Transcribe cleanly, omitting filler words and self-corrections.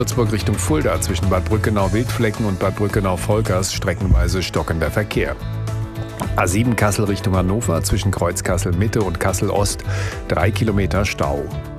Würzburg Richtung Fulda zwischen Bad Brückenau-Wildflecken und Bad Brückenau-Volkers streckenweise stockender Verkehr. A7 Kassel Richtung Hannover zwischen Kreuz Kassel Mitte und Kassel Ost 3 Kilometer Stau.